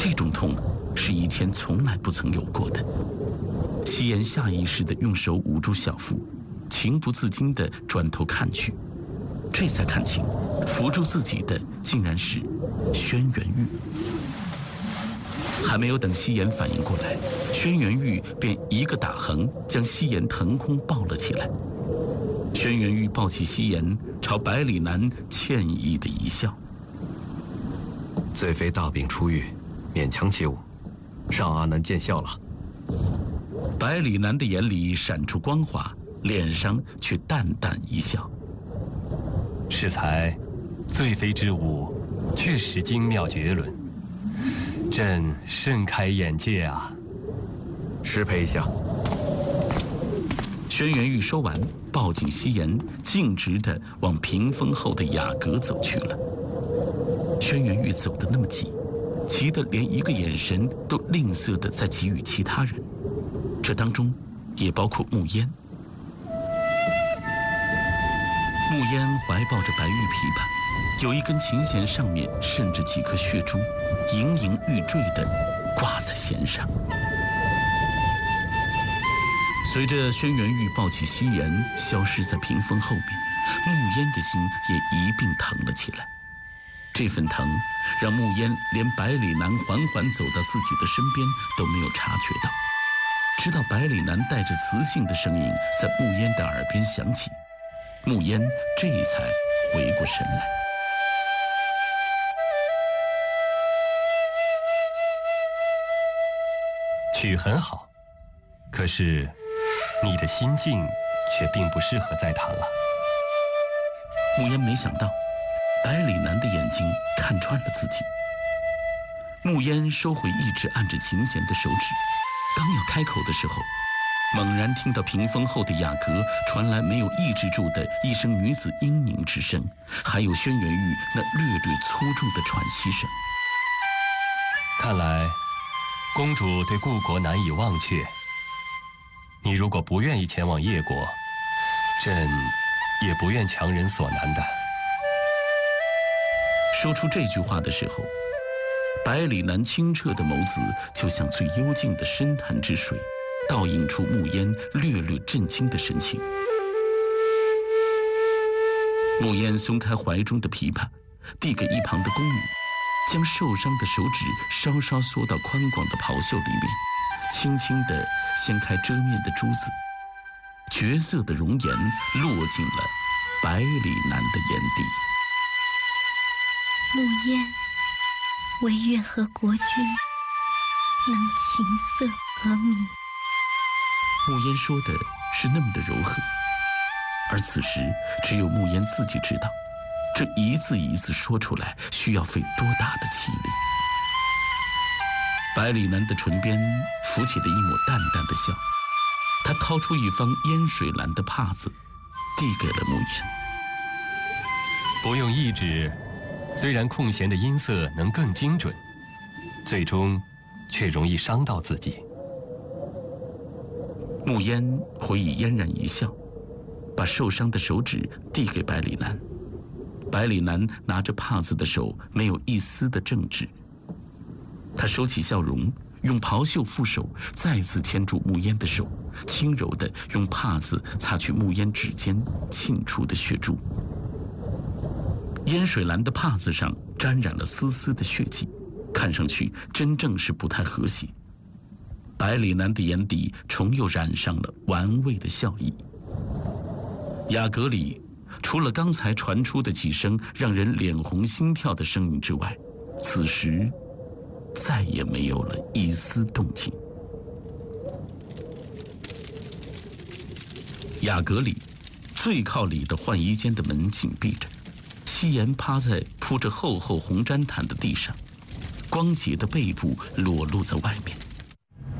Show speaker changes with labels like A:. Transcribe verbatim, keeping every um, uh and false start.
A: 这种痛是以前从来不曾有过的。夕颜下意识地用手捂住小腹，情不自禁地转头看去，这才看清，扶住自己的竟然是轩辕玉。还没有等夕颜反应过来，轩辕玉便一个打横将夕颜腾空抱了起来。轩辕玉抱起夕颜，朝百里南歉意的一笑：“
B: 罪妃大病初愈，勉强起舞，让阿南见笑了。”
A: 百里南的眼里闪出光华，脸上却淡淡一笑：“
C: 适才，罪妃之舞确实精妙绝伦，朕甚开眼界啊！”
B: 失陪一下。
A: 轩辕玉说完，抱紧夕颜，径直地往屏风后的雅阁走去了。轩辕玉走得那么急，急得连一个眼神都吝啬地在给予其他人，这当中也包括慕烟。慕烟怀抱着白玉琵琶，有一根琴弦上面渗着几颗血珠，盈盈欲坠地挂在弦上。随着轩辕玉抱起夕颜消失在屏风后面，慕烟的心也一并疼了起来。这份疼让慕烟连百里南缓缓走到自己的身边都没有察觉到，直到百里南带着磁性的声音在慕烟的耳边响起，慕烟这才回过神来。
C: 曲很好，可是你的心境却并不适合再弹了。
A: 慕烟没想到百里南的眼睛看穿了自己。慕烟收回一直按着琴弦的手指，刚要开口的时候，猛然听到屏风后的雅阁传来没有抑制住的一声女子嘤咛之声，还有轩辕玉那略略粗重的喘息声。
C: 看来公主对故国难以忘却，你如果不愿意前往叶国，朕也不愿强人所难的。
A: 说出这句话的时候，百里南清澈的眸子就像最幽静的深潭之水，倒映出慕烟略略震惊的神情。慕烟松开怀中的琵琶，递给一旁的宫女，将受伤的手指稍稍缩到宽广的袍袖里面，轻轻地掀开遮面的珠子，绝色的容颜落进了百里南的眼底。
D: 慕烟，唯愿和国君能琴瑟和鸣。
A: 慕烟说的是那么的柔和，而此时只有慕烟自己知道，这一字一字说出来需要费多大的气力。百里南的唇边浮起了一抹淡淡的笑，他掏出一方烟水蓝的帕子，递给了慕烟。
C: 不用意指，虽然空弦的音色能更精准，最终却容易伤到自己。
A: 慕烟回以嫣然一笑，把受伤的手指递给百里南。百里南拿着帕子的手没有一丝的正直，他收起笑容，用袍袖覆手再次牵住慕烟的手，轻柔地用帕子擦去慕烟指尖沁出的血珠。烟水蓝的帕子上沾染了丝丝的血迹，看上去真正是不太和谐。百里南的眼底重又染上了玩味的笑意。雅阁里除了刚才传出的几声让人脸红心跳的声音之外，此时再也没有了一丝动静。雅阁里最靠里的浣衣间的门紧闭着，夕颜趴在铺着厚厚红毡毯的地上，光洁的背部裸露在外面。